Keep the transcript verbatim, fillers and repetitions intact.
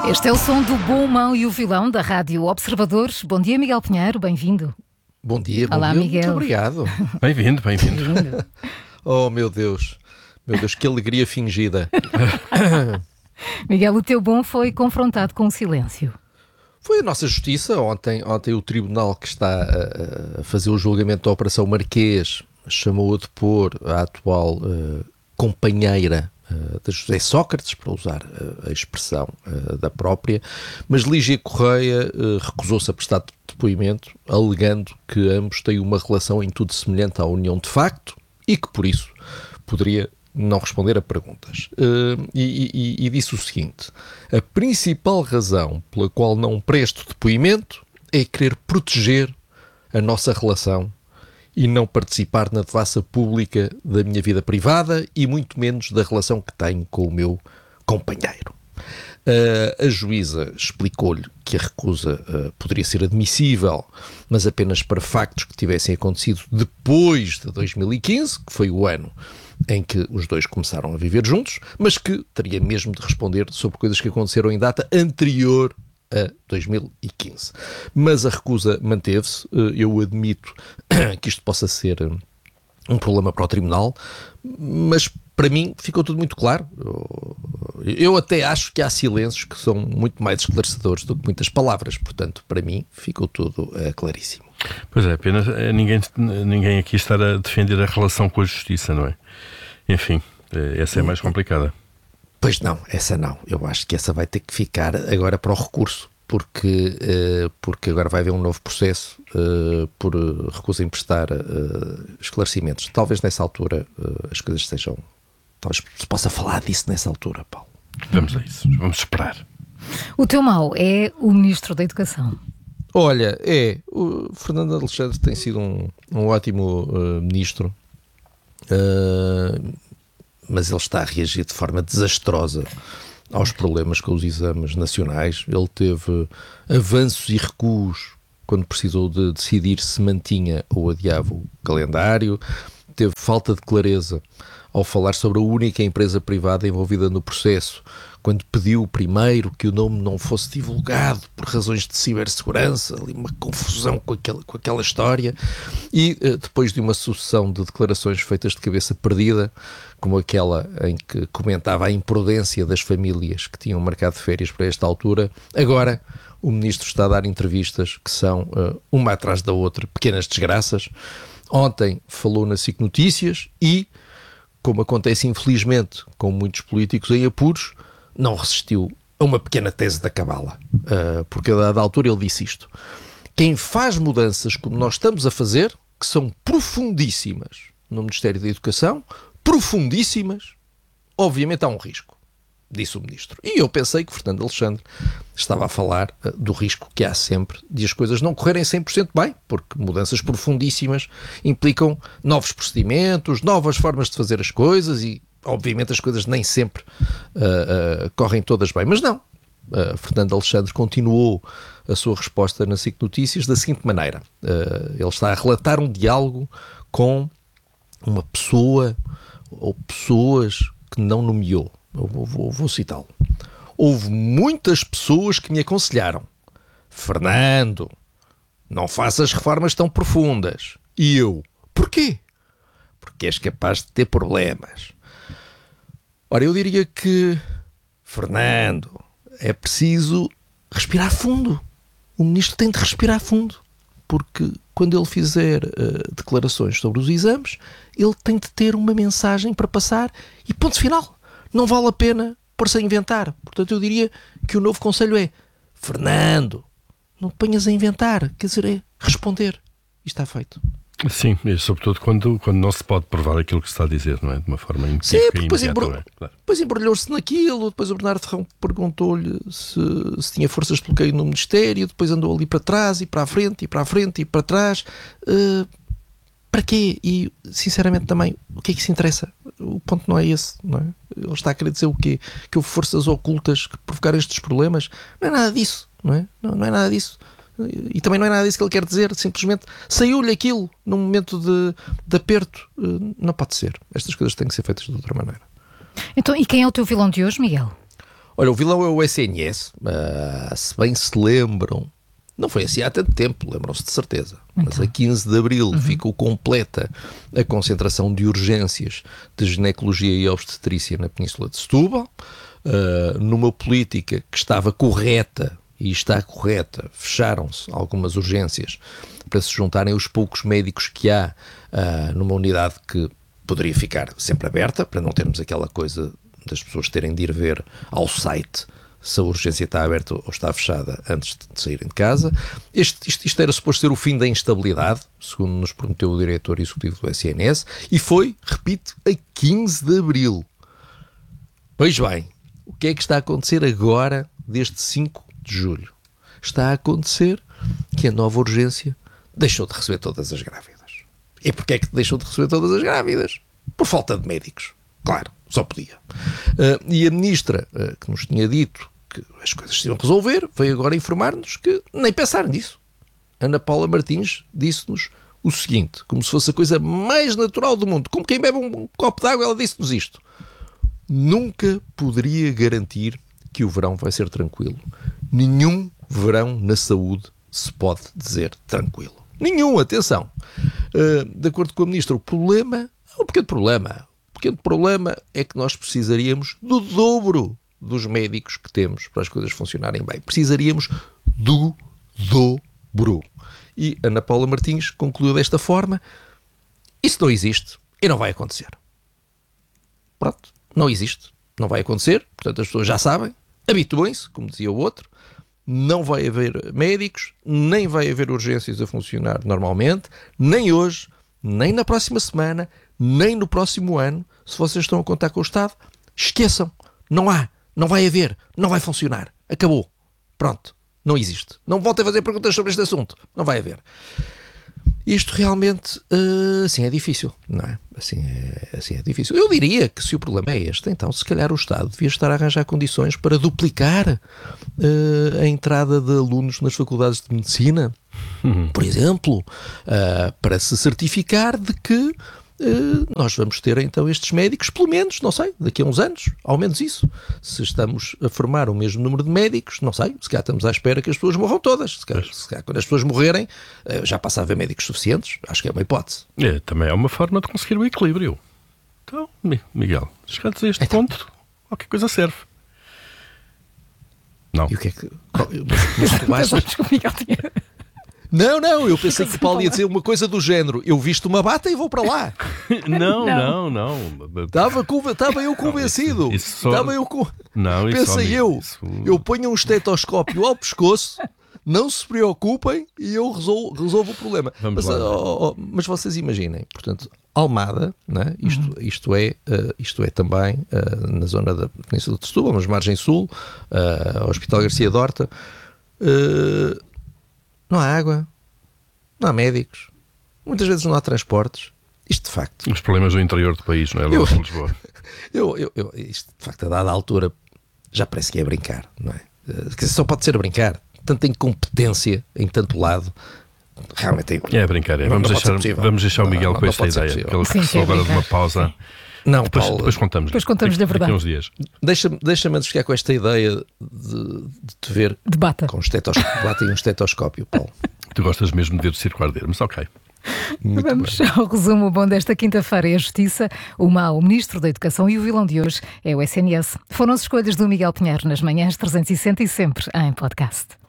Este é o som do Bom, o Mau e o Vilão da Rádio Observadores. Bom dia, Miguel Pinheiro, bem-vindo. Bom dia, bom Olá, dia. Miguel. Muito obrigado. Bem-vindo, bem-vindo. Bem-vindo. Oh, meu Deus. Meu Deus, que alegria fingida. Miguel, o teu bom foi confrontado com o silêncio. Foi a nossa justiça. Ontem, ontem o tribunal que está a, a fazer o julgamento da Operação Marquês chamou a depor a atual uh, companheira uh, de José Sócrates, para usar uh, a expressão uh, da própria, mas Lígia Correia uh, recusou-se a prestar depoimento, alegando que ambos têm uma relação em tudo semelhante à união de facto e que, por isso, poderia não responder a perguntas. Uh, e, e, e disse o seguinte: a principal razão pela qual não presto depoimento é querer proteger a nossa relação e não participar na devassa pública da minha vida privada e muito menos da relação que tenho com o meu companheiro. Uh, a juíza explicou-lhe que a recusa uh, poderia ser admissível, mas apenas para factos que tivessem acontecido depois de dois mil e quinze, que foi o ano em que os dois começaram a viver juntos, mas que teria mesmo de responder sobre coisas que aconteceram em data anterior a dois mil e quinze. Mas a recusa manteve-se. Eu admito que isto possa ser um problema para o tribunal, mas para mim ficou tudo muito claro. Eu até acho que há silêncios que são muito mais esclarecedores do que muitas palavras, portanto, para mim ficou tudo uh, claríssimo. Pois é, apenas é, ninguém, ninguém aqui estar a defender a relação com a justiça, não é? Enfim, essa é mais complicada. Pois não, essa não. Eu acho que essa vai ter que ficar agora para o recurso, porque, uh, porque agora vai haver um novo processo uh, por uh, recusa em prestar uh, esclarecimentos. Talvez nessa altura uh, as coisas sejam... Talvez se possa falar disso nessa altura, Paulo. Vamos a isso, vamos esperar. O teu mau é o Ministro da Educação. Olha, é, o Fernando Alexandre tem sido um, um ótimo uh, ministro, uh, mas ele está a reagir de forma desastrosa aos problemas com os exames nacionais. Ele teve avanços e recuos quando precisou de decidir se mantinha ou adiava o calendário, teve falta de clareza ao falar sobre a única empresa privada envolvida no processo, quando pediu primeiro que o nome não fosse divulgado por razões de cibersegurança, ali uma confusão com aquela, com aquela história, e depois de uma sucessão de declarações feitas de cabeça perdida, como aquela em que comentava a imprudência das famílias que tinham marcado férias para esta altura, agora o ministro está a dar entrevistas que são uh, uma atrás da outra, pequenas desgraças. Ontem falou na SIC Notícias e, como acontece infelizmente com muitos políticos em apuros, não resistiu a uma pequena tese da cabala, uh, porque a dada altura ele disse isto: quem faz mudanças como nós estamos a fazer, que são profundíssimas no Ministério da Educação, profundíssimas, obviamente há um risco, disse o ministro. E eu pensei que Fernando Alexandre estava a falar uh, do risco que há sempre de as coisas não correrem cem por cento bem, porque mudanças profundíssimas implicam novos procedimentos, novas formas de fazer as coisas e, obviamente, as coisas nem sempre uh, uh, correm todas bem. Mas não. Uh, Fernando Alexandre continuou a sua resposta na SIC Notícias da seguinte maneira. Uh, ele está a relatar um diálogo com uma pessoa ou pessoas que não nomeou. Eu vou, vou, vou citá-lo. Houve muitas pessoas que me aconselharam: Fernando, não faças reformas tão profundas. E eu: porquê? Porque és capaz de ter problemas. Ora, eu diria que, Fernando, é preciso respirar fundo. O ministro tem de respirar fundo, porque quando ele fizer uh, declarações sobre os exames, ele tem de ter uma mensagem para passar e ponto final. Não vale a pena pôr-se a inventar. Portanto, eu diria que o novo conselho é: Fernando, não te ponhas a inventar, quer dizer, é responder. E está feito. Sim, e sobretudo quando, quando não se pode provar aquilo que se está a dizer, não é? De uma forma Sim, imediata. depois, embru... é? Claro. depois embrulhou-se naquilo, depois o Bernardo Ferrão perguntou-lhe se, se tinha forças de bloqueio no Ministério, depois andou ali para trás e para a frente e para a frente e para trás. Uh, para quê? E, sinceramente, também, o que é que se interessa? O ponto não é esse, não é? Ele está a querer dizer o quê? Que houve forças ocultas que provocaram estes problemas? Não é nada disso, não é? Não, não é nada disso. E também não é nada disso que ele quer dizer, simplesmente saiu-lhe aquilo num momento de, de aperto. Não pode ser. Estas coisas têm que ser feitas de outra maneira. Então, e quem é o teu vilão de hoje, Miguel? Olha, o vilão é o S N S, uh, se bem se lembram, não foi assim há tanto tempo, lembram-se de certeza, então. Mas a quinze de Abril uhum. ficou completa a concentração de urgências de ginecologia e obstetrícia na Península de Setúbal, uh, numa política que estava correta, e está correta, fecharam-se algumas urgências para se juntarem os poucos médicos que há uh, numa unidade que poderia ficar sempre aberta, para não termos aquela coisa das pessoas terem de ir ver ao site se a urgência está aberta ou está fechada antes de saírem de casa. Este, isto, isto era suposto ser o fim da instabilidade, segundo nos prometeu o diretor executivo do S N S, e foi, repito, a quinze de Abril. Pois bem, o que é que está a acontecer agora, desde cinco de julho? Está a acontecer que a nova urgência deixou de receber todas as grávidas. E porquê é que deixou de receber todas as grávidas? Por falta de médicos. Claro, só podia. Uh, e a ministra, uh, que nos tinha dito que as coisas se iam resolver, veio agora informar-nos que nem pensar nisso. Ana Paula Martins disse-nos o seguinte, como se fosse a coisa mais natural do mundo. Como quem bebe um copo de água, ela disse-nos isto. Nunca poderia garantir que o verão vai ser tranquilo. Nenhum verão na saúde se pode dizer tranquilo. Nenhum, atenção. Uh, de acordo com a ministra, o problema é um pequeno problema. O pequeno problema é que nós precisaríamos do dobro dos médicos que temos para as coisas funcionarem bem. Precisaríamos do dobro. E Ana Paula Martins concluiu desta forma: isso não existe e não vai acontecer. Pronto, não existe, não vai acontecer, portanto as pessoas já sabem, habituem-se, como dizia o outro. Não vai haver médicos, nem vai haver urgências a funcionar normalmente, nem hoje, nem na próxima semana, nem no próximo ano. Se vocês estão a contar com o Estado, esqueçam. Não há, não vai haver, não vai funcionar. Acabou. Pronto. Não existe. Não voltem a fazer perguntas sobre este assunto. Não vai haver. Isto realmente, uh, assim, é difícil, não é? Assim é, assim é difícil. Eu diria que se o problema é este, então se calhar o Estado devia estar a arranjar condições para duplicar uh, a entrada de alunos nas faculdades de medicina, uhum. por exemplo, uh, para se certificar de que Uh, nós vamos ter então estes médicos, pelo menos, não sei, daqui a uns anos, ao menos isso. Se estamos a formar o mesmo número de médicos, não sei, se calhar estamos à espera que as pessoas morram todas. Se calhar, se calhar quando as pessoas morrerem, uh, já passa a haver médicos suficientes. Acho que é uma hipótese. É, também é uma forma de conseguir o equilíbrio. Então, Miguel, chegados a este então, ponto, qualquer coisa serve. Não. E o que é que... Mas, mas tu achas... Não, não, eu pensei que o Paulo ia dizer uma coisa do género: eu visto uma bata e vou para lá. Não, não, não. Estava, estava eu convencido. Não, isso, isso só... Estava eu com... Não, isso Pensei eu, isso... eu ponho um estetoscópio ao pescoço, não se preocupem e eu resolvo, resolvo o problema. Vamos mas, lá. Oh, oh, mas vocês imaginem, portanto, Almada, né? isto, uhum. isto, é, uh, isto é também uh, na zona da Península de Setúbal, mas margem sul, uh, Hospital Garcia de Horta. Uh, Não há água, não há médicos, muitas vezes não há transportes. Isto de facto... Os problemas do interior do país, não é? Eu, de Lisboa. Eu, eu, eu, isto de facto, a dada altura, já parece que é brincar, não é? Quer dizer, só pode ser brincar. Tanta incompetência em tanto lado. Realmente é... É brincar, é. Vamos, deixar, vamos deixar o Miguel não, não, com esta ideia. Porque ele sim, só agora de uma pausa... Não, depois, Paulo, depois contamos. Depois contamos da verdade. Uns dias. Deixa-me deixa-me antes ficar com esta ideia de, de te ver de bata. Com um estetoscópio, bata e um estetoscópio, Paulo. Tu gostas mesmo de ver o circo arder, mas ok. Muito Vamos bem. ao resumo bom desta quinta-feira. É a Justiça, o mau, o Ministro da Educação, e o vilão de hoje é o S N S. Foram as escolhas do Miguel Pinheiro nas manhãs trezentos e sessenta e sempre em podcast.